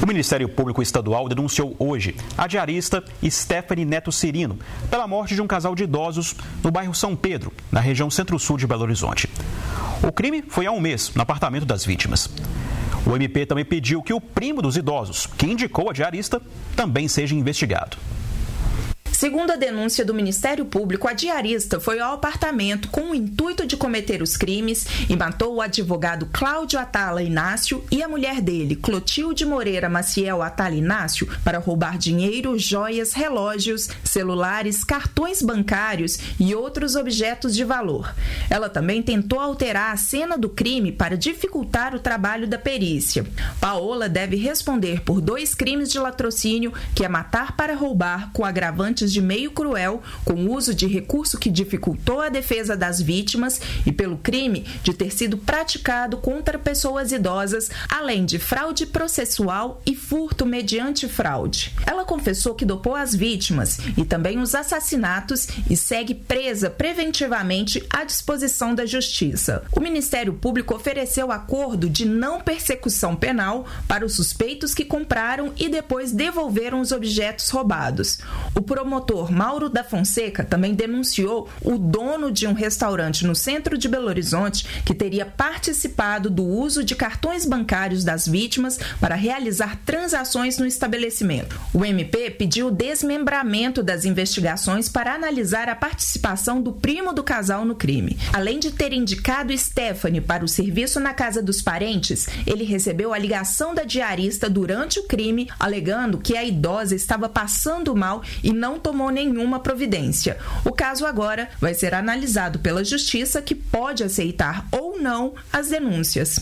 Ministério Público Estadual denunciou hoje a diarista Stephanie Neto Cirino pela morte de um casal de idosos no bairro São Pedro, na região centro-sul de Belo Horizonte. O crime foi há um mês, no apartamento das vítimas. O MP também pediu que o primo dos idosos, que indicou a diarista, também seja investigado. Segundo a denúncia do Ministério Público, a diarista foi ao apartamento com o intuito de cometer os crimes e matou o advogado Cláudio Atala Inácio e a mulher dele, Clotilde Moreira Maciel Atala Inácio, para roubar dinheiro, joias, relógios, celulares, cartões bancários e outros objetos de valor. Ela também tentou alterar a cena do crime para dificultar o trabalho da perícia. Paola deve responder por 2 crimes de latrocínio, que é matar para roubar, com agravantes de meio cruel, com uso de recurso que dificultou a defesa das vítimas, e pelo crime de ter sido praticado contra pessoas idosas, além de fraude processual e furto mediante fraude. Ela confessou que dopou as vítimas e também os assassinatos e segue presa preventivamente à disposição da Justiça. O Ministério Público ofereceu acordo de não persecução penal para os suspeitos que compraram e depois devolveram os objetos roubados. O promotor Mauro da Fonseca também denunciou o dono de um restaurante no centro de Belo Horizonte que teria participado do uso de cartões bancários das vítimas para realizar transações no estabelecimento. O MP pediu o desmembramento das investigações para analisar a participação do primo do casal no crime. Além de ter indicado Stephanie para o serviço na casa dos parentes, ele recebeu a ligação da diarista durante o crime, alegando que a idosa estava passando mal e não tomou nenhuma providência. O caso agora vai ser analisado pela Justiça, que pode aceitar ou não as denúncias.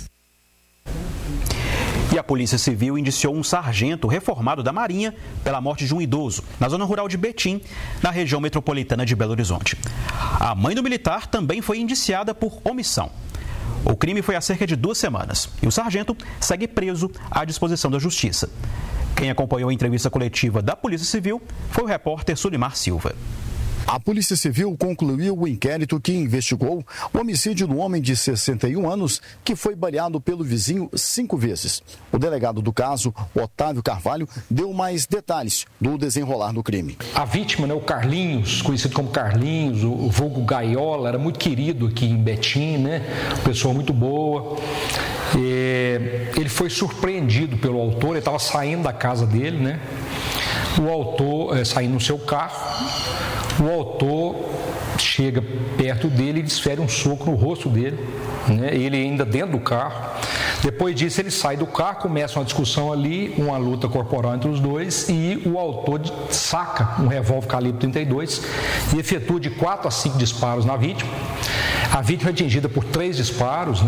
E a Polícia Civil indiciou um sargento reformado da Marinha pela morte de um idoso na zona rural de Betim, na região metropolitana de Belo Horizonte. A mãe do militar também foi indiciada por omissão. O crime foi há cerca de 2 semanas e o sargento segue preso à disposição da Justiça. Quem acompanhou a entrevista coletiva da Polícia Civil foi o repórter Sulimar Silva. A Polícia Civil concluiu o inquérito que investigou o homicídio do homem de 61 anos que foi baleado pelo vizinho 5 vezes. O delegado do caso, Otávio Carvalho, deu mais detalhes do desenrolar do crime. A vítima, o Carlinhos, conhecido como Carlinhos, o vulgo Gaiola, era muito querido aqui em Betim, uma pessoa muito boa. Ele foi surpreendido pelo autor, ele estava saindo da casa dele, O autor saindo no seu carro. O autor chega perto dele e desfere um soco no rosto dele, ele ainda dentro do carro. Depois disso ele sai do carro, começa uma discussão ali, uma luta corporal entre os dois, e o autor saca um revólver calibre 32 e efetua de 4 a 5 disparos na vítima. A vítima é atingida por 3 disparos,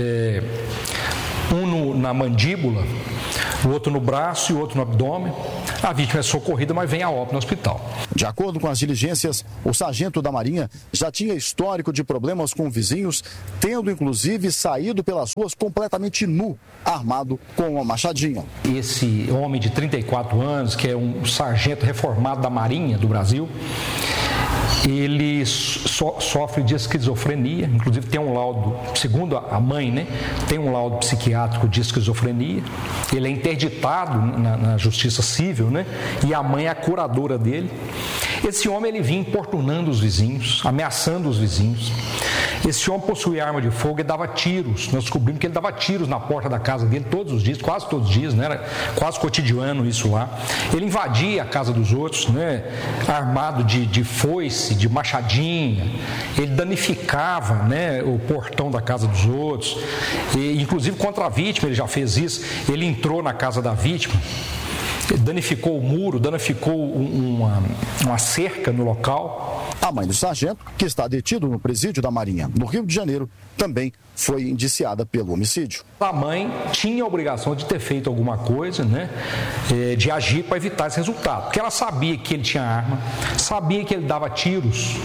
um na mandíbula, o outro no braço e o outro no abdômen. A vítima é socorrida, mas vem a óbito no hospital. De acordo com as diligências, o sargento da Marinha já tinha histórico de problemas com vizinhos, tendo inclusive saído pelas ruas completamente nu, armado com uma machadinha. Esse homem de 34 anos, que é um sargento reformado da Marinha do Brasil, ele sofre de esquizofrenia, inclusive tem um laudo, segundo a mãe, tem um laudo psiquiátrico de esquizofrenia. Ele é interditado na Justiça Civil, e a mãe é a curadora dele. Esse homem ele vinha importunando os vizinhos, ameaçando os vizinhos. Esse homem possuía arma de fogo e dava tiros. Nós descobrimos que ele dava tiros na porta da casa dele todos os dias, quase todos os dias, era quase cotidiano isso lá. Ele invadia a casa dos outros, armado de foice, de machadinha. Ele danificava, o portão da casa dos outros. E, inclusive contra a vítima ele já fez isso. Ele entrou na casa da vítima, danificou o muro, danificou uma cerca no local. A mãe do sargento, que está detido no presídio da Marinha, no Rio de Janeiro, também foi indiciada pelo homicídio. A mãe tinha a obrigação de ter feito alguma coisa, de agir para evitar esse resultado. Porque ela sabia que ele tinha arma, sabia que ele dava tiros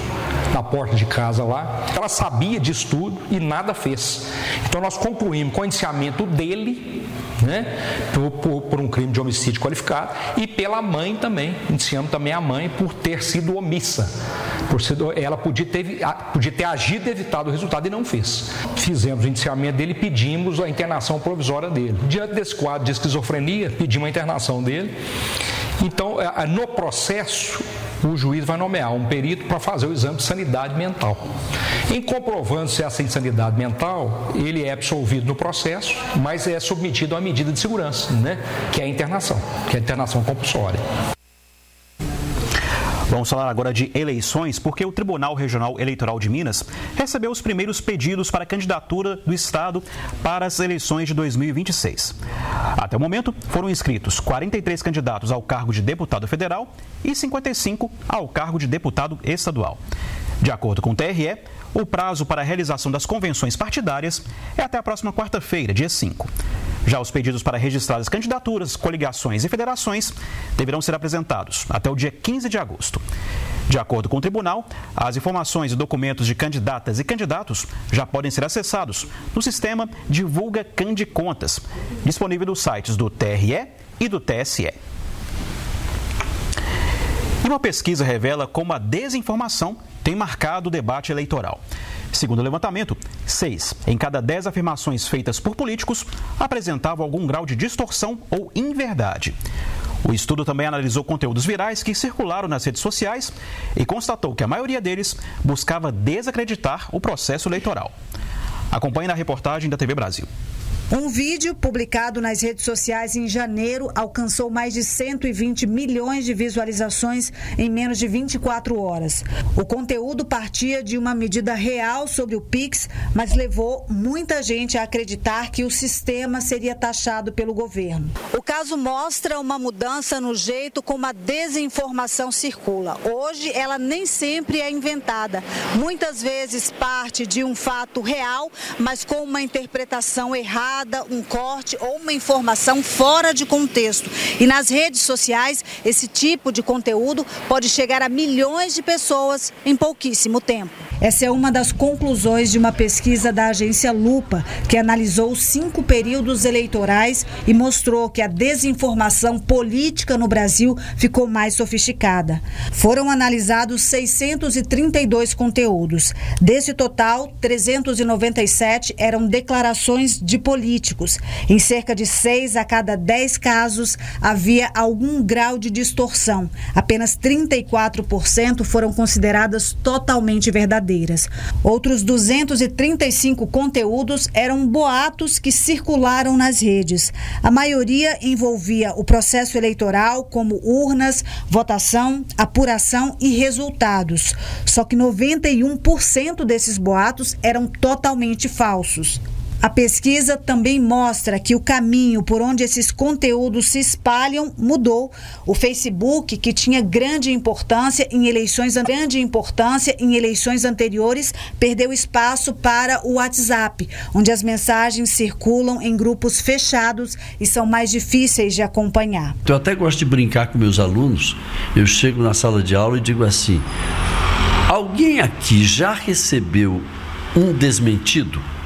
na porta de casa lá. Ela sabia disso tudo e nada fez. Então nós concluímos com o indiciamento dele, né, por um crime de homicídio qualificado, e pela mãe também, indiciamos também a mãe por ter sido omissa. Ela podia ter agido e evitado o resultado e não fez. Fizemos o indiciamento dele e pedimos a internação provisória dele. Diante desse quadro de esquizofrenia, pedimos a internação dele. Então, no processo, o juiz vai nomear um perito para fazer o exame de sanidade mental. Em comprovando-se essa insanidade mental, ele é absolvido no processo, mas é submetido a uma medida de segurança, né? Que é a internação compulsória. Vamos falar agora de eleições, porque o Tribunal Regional Eleitoral de Minas recebeu os primeiros pedidos para a candidatura do Estado para as eleições de 2026. Até o momento, foram inscritos 43 candidatos ao cargo de deputado federal e 55 ao cargo de deputado estadual. De acordo com o TRE, o prazo para a realização das convenções partidárias é até a próxima quarta-feira, dia 5. Já os pedidos para registrar as candidaturas, coligações e federações deverão ser apresentados até o dia 15 de agosto. De acordo com o tribunal, as informações e documentos de candidatas e candidatos já podem ser acessados no sistema Divulga Candicontas, disponível nos sites do TRE e do TSE. E uma pesquisa revela como a desinformação tem marcado o debate eleitoral. Segundo o levantamento, 6 em cada 10 afirmações feitas por políticos apresentavam algum grau de distorção ou inverdade. O estudo também analisou conteúdos virais que circularam nas redes sociais e constatou que a maioria deles buscava desacreditar o processo eleitoral. Acompanhe na reportagem da TV Brasil. Um vídeo publicado nas redes sociais em janeiro alcançou mais de 120 milhões de visualizações em menos de 24 horas. O conteúdo partia de uma medida real sobre o Pix, mas levou muita gente a acreditar que o sistema seria taxado pelo governo. O caso mostra uma mudança no jeito como a desinformação circula. Hoje, ela nem sempre é inventada. Muitas vezes parte de um fato real, mas com uma interpretação errada, um corte ou uma informação fora de contexto. E nas redes sociais, esse tipo de conteúdo pode chegar a milhões de pessoas em pouquíssimo tempo. Essa é uma das conclusões de uma pesquisa da agência Lupa, que analisou 5 períodos eleitorais e mostrou que a desinformação política no Brasil ficou mais sofisticada. Foram analisados 632 conteúdos. Desse total, 397 eram declarações de políticos. Em cerca de 6 a cada 10 casos, havia algum grau de distorção. Apenas 34% foram consideradas totalmente verdadeiras. Outros 235 conteúdos eram boatos que circularam nas redes. A maioria envolvia o processo eleitoral, como urnas, votação, apuração e resultados. Só que 91% desses boatos eram totalmente falsos. A pesquisa também mostra que o caminho por onde esses conteúdos se espalham mudou. O Facebook, que tinha grande importância em eleições anteriores, perdeu espaço para o WhatsApp, onde as mensagens circulam em grupos fechados e são mais difíceis de acompanhar. Eu até gosto de brincar com meus alunos. Eu chego na sala de aula e digo assim: alguém aqui já recebeu um desmentido?